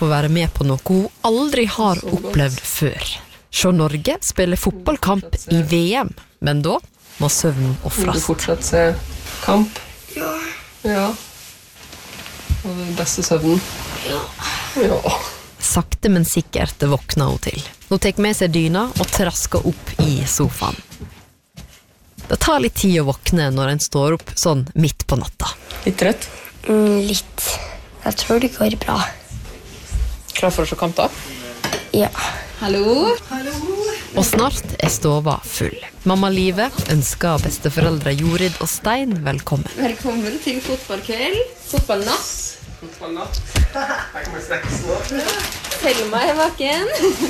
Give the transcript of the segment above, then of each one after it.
på å være med på noe hun aldri har opplevd før. Se Norge spille fotballkamp i VM, men da må søvnen offres. Vil du fortsatt se kamp? Ja. Ja. Og den beste søvnen? Ja. Sakte, men sikkert våkner hun til. Hun tek med seg dyna og trasker opp i sofaen. Det tar litt tid å våkne når en står opp sånn midt på natta. Litt trøtt? Litt. Jeg tror det går bra. Klar for å se kamp da? Ja. Hallo? Og snart stova full. Mamma Live ønsker besteforeldre Jorid og Stein velkommen. Velkommen til fotballkveld. Fotballnatt. Her kommer snacksen nå. Selma vaken.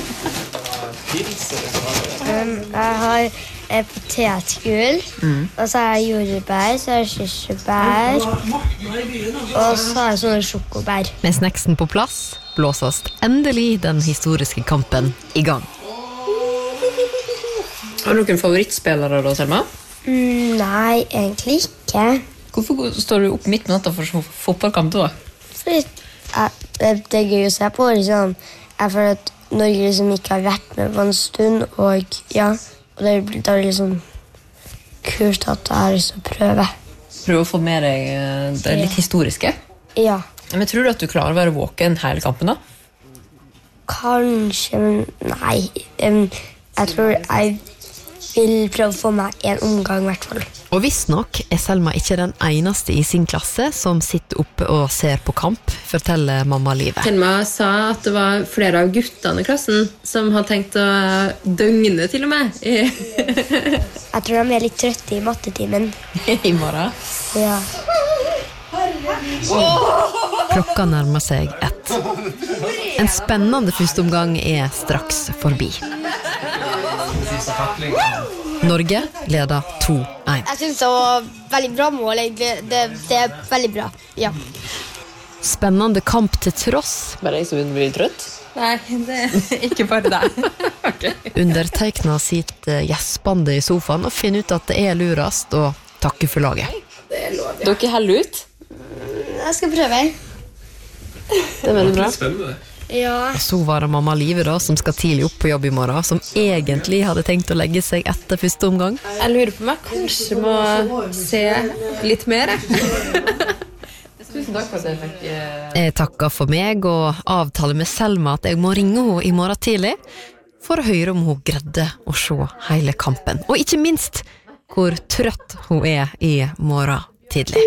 Jeg har potetgull, og så har jeg jordbær, så har jeg kirsebær, og så har jeg sånne sjokobær. Med snacksen på plass blåses endelig den historiske kampen i gang. Har du noen favorittspillere da, Selma? Nei, egentlig ikke. Hvorfor står du opp midt på natta for fotballkamp da? Fordi det er gøy å se på, liksom. Jeg føler at Norge liksom ikke har vært med på en stund, og ja, og det er liksom kult at jeg har lyst til å prøve. Prøv å få med deg det litt historiske. Ja, Men tror du at du klarer å være våken hele kampen da? kanskje, men nei. Jeg tror jeg vil prøve å få meg en omgang i hvert fall. Og visst nok Selma ikke den eneste i sin klasse som sitter oppe og ser på kamp, forteller mamma Live. Selma sa at det var flere av guttene i klassen som har tenkt å døgne til og med Jeg tror de er litt trøtte i mattetimen. i morgen. Ja. Klokka nærmer seg 1. En spennende førsteomgang straks forbi. Norge leder 2-1. Jeg synes det var veldig bra mål. Det er veldig bra, ja. Spennende kamp til tross. Bare jeg som begynner å bli trøtt? Nei, det er ikke bare deg. Undertegna sitt gjespande i sofaen og finner ut at det lurast å takke for laget. Dere heller ut? Jeg skal prøve. Det er veldig bra. Spennende. Ja. Så var det mamma Live da, som skal tidlig opp på jobb i morgen, som egentlig hadde tenkt å legge seg etter første omgang. Jeg lurer på meg, kanskje må se litt mer. Tusen takk for at jeg fikk... Jeg takker for meg og avtaler med Selma at jeg må ringe henne i morgen tidlig for å høre om hun greide å se hele kampen. Og ikke minst hvor trøtt hun i morgen tidlig.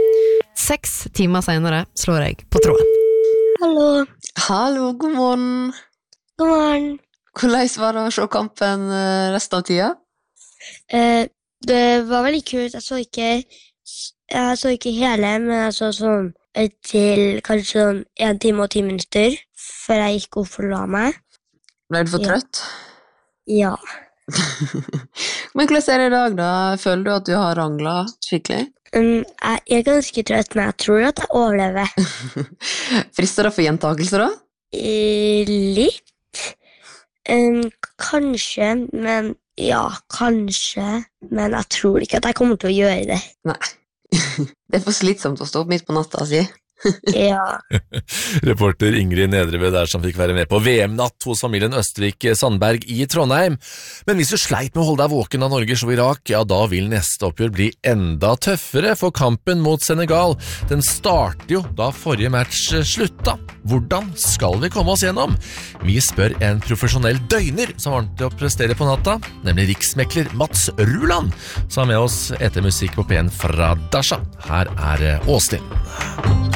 6 timer senere slår jeg på tråden. Hallo. Hallo, god morgen. God morgen. Hvordan var det å se kampen resten av tida? Det var veldig kult. Jeg så ikke hele, men jeg så sånn til kanskje sånn 1 time og 10 minutter før jeg gikk opp for å la meg. Ble du for trøtt? Ja. Men hvordan er det i dag da? Føler du at du har ranglet skikkelig? Jeg er ganske trøtt, men jeg tror at jeg overlever. Frister det for gjentakelser da? Litt. Kanskje, men ja, kanskje. Men jeg tror ikke at jeg kommer til å gjøre det. Nei. Det er for slitsomt å stå opp midt på natta, si. Ja. Reporter Ingrid Nedreved der som fikk være med på VM-natt hos familien Østvik Sandberg i Trondheim. Men hvis du sleit med å holde deg våken av Norge så Irak, ja da vil neste oppgjør bli enda tøffere for kampen mot Senegal. Den starter jo da forrige match slutta. Hvordan skal vi komme oss gjennom? Vi spør en profesjonell døgner som vant til å prestere på natta, nemlig riksmekler Mats Ruland, som er med oss etter musikk på P1 fra Dasha. Her Åstin.